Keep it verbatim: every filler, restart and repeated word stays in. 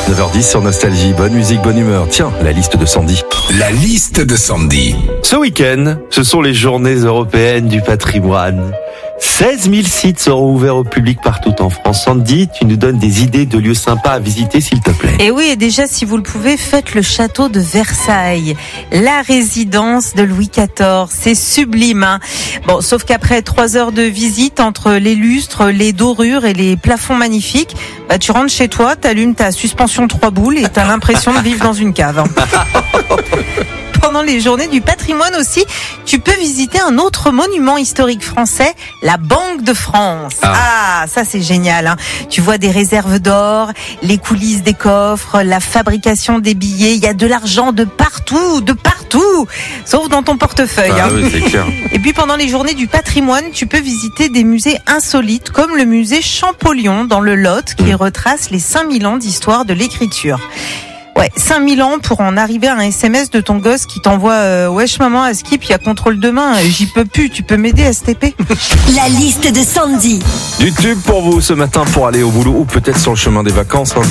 neuf heures dix sur Nostalgie. Bonne musique, bonne humeur. Tiens, la liste de Sandy. La liste de Sandy. Ce week-end, ce sont les journées européennes du patrimoine. seize mille sites seront ouverts au public partout en France. Sandy, tu nous donnes des idées de lieux sympas à visiter, s'il te plaît. Et oui, et déjà, si vous le pouvez, faites le château de Versailles, la résidence de Louis quatorze. C'est sublime, hein. Bon, sauf qu'après trois heures de visite entre les lustres, les dorures et les plafonds magnifiques, bah, tu rentres chez toi, t'allumes ta suspension trois boules et t'as l'impression de vivre dans une cave, hein. Pendant les journées du patrimoine aussi, tu peux visiter un autre monument historique français, la Banque de France. Ah, ah ça c'est génial, hein. Tu vois des réserves d'or, les coulisses des coffres, la fabrication des billets. Il y a de l'argent de partout, de partout, sauf dans ton portefeuille. Ah, hein. oui, c'est clair. Et puis pendant les journées du patrimoine, tu peux visiter des musées insolites, comme le musée Champollion dans le Lot, qui retrace les cinq mille ans d'histoire de l'écriture. Ouais, cinq mille ans pour en arriver à un S M S de ton gosse qui t'envoie euh, « Wesh maman, à skip, il y a contrôle demain, j'y peux plus, tu peux m'aider S T P ?» La liste de Sandy. Du tube pour vous ce matin pour aller au boulot ou peut-être sur le chemin des vacances.